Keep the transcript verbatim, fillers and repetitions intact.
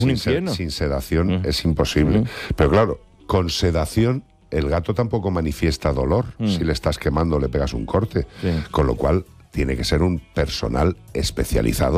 sin, se, sin sedación mm. es imposible. Mm. Pero claro, con sedación el gato tampoco manifiesta dolor mm. si le estás quemando o le pegas un corte. Sí. Con lo cual tiene que ser un personal especializado